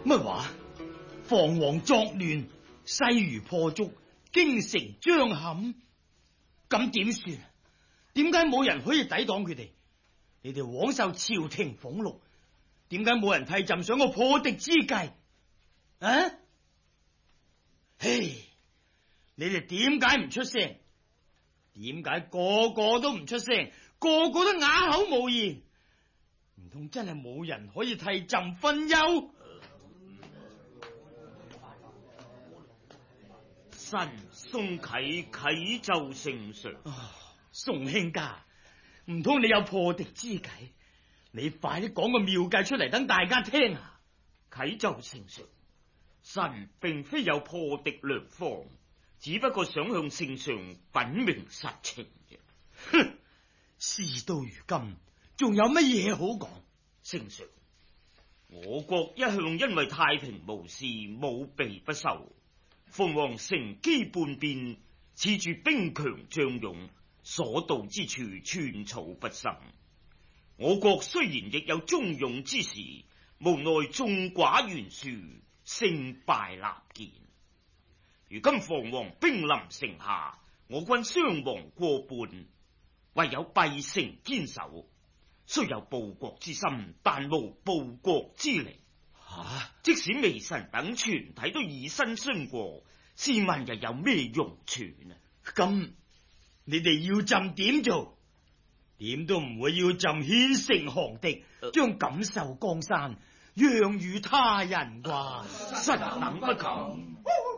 乜話？房王作亂，勢如破竹，京城將陷，咁點算？點解冇人可以抵擋佢哋？你哋枉受朝廷俸祿，點解冇人替朕想個破敵之計？啊？嘿，你哋點解唔出聲？點解個個都唔出聲？個個都啞口無言？唔通真係冇人可以替朕分憂？ 臣宋啟奏聖上。 宋卿家，唔通你有破敵之計？你快啲講個妙計出嚟，等大家聽下。 啟奏聖上，臣並非有破敵良方，只不過想向聖上稟明實情嘅。 哼，事到如今，仲有乜嘢好講？ 聖上，我國一向因為太平無事，武備不受，鳳凰乘機叛變，恃住兵強將勇，所到之處寸草不生。我國雖然亦有忠勇之士，無奈眾寡懸殊，勝敗立見。如今房王兵臨城下，我軍傷亡過半，唯有閉城堅守。雖有報國之心，但無報國之力。即使微臣等全體都以身殉國，試問又有咩用處呢？ 咁你哋要朕點做？點都唔會要朕獻城降敵，將錦繡江山讓與他人啩？ 臣等不敢。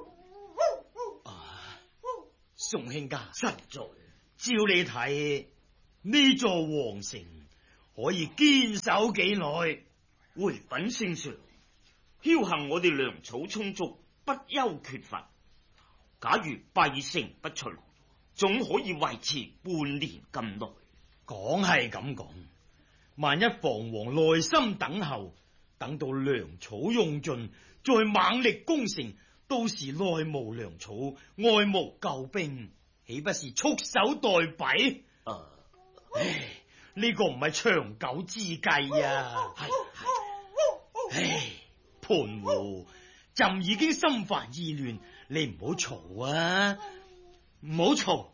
宋卿家， 實在照你睇，呢座皇城可以堅守幾耐？ 回稟聖上，僥幸我哋糧草充足，不憂缺乏。假如閉城不出，總可以維持半年咁耐。 講係咁講，萬一房王耐心等候，等到糧草用盡，再猛力攻城，到時內無糧草，外無救兵，豈不是束手待斃？唉，呢個唔係長久之計啊！唉，盤胡，朕已經心煩意亂，你唔好嘈啊，唔好嘈！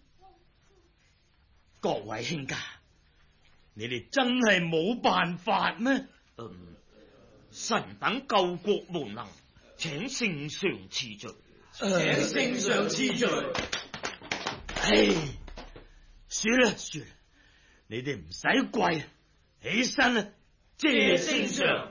各位卿家，你哋真係冇辦法咩？ 臣等救國無能，請聖上賜罪。 請聖上賜罪。唉，算啦，你哋唔使跪，起身啦！ 謝聖上。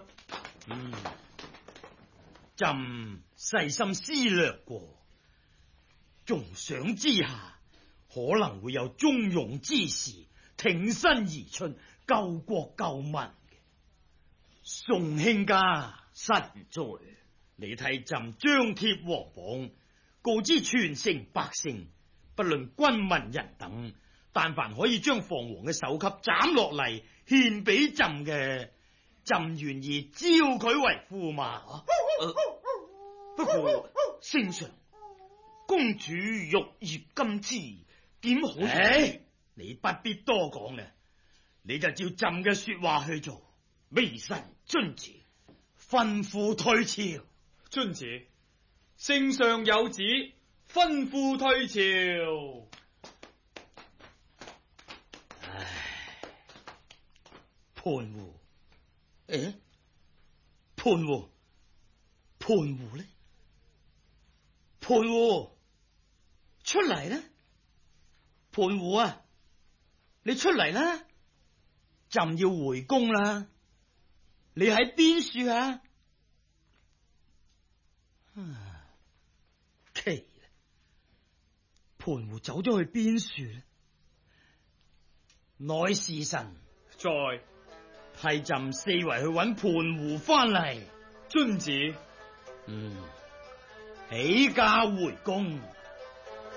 朕細心思量過，重賞之下，可能會有忠勇之士挺身而出，救國救民嘅。宋卿家， 實在， 你替朕張貼皇榜，告知全城百姓，不論軍民人等，但凡可以將房王嘅首級斬落嚟獻俾朕嘅，朕願意招佢為駙馬。 不過聖上，公主玉葉金枝，點可以？ 你不必多講啦，你就照朕嘅說話去做。 微臣遵旨。 吩咐退朝。 遵旨。聖上有旨，吩咐退朝。 盤胡，盤胡呢？盤胡出嚟啦！盤胡啊，你出嚟啦！朕要回宮啦！你喺邊處啊？奇啦！盤胡走咗去邊處呢？內侍臣在， 替朕四圍去揾盤胡翻嚟。 遵旨。 起駕回宮。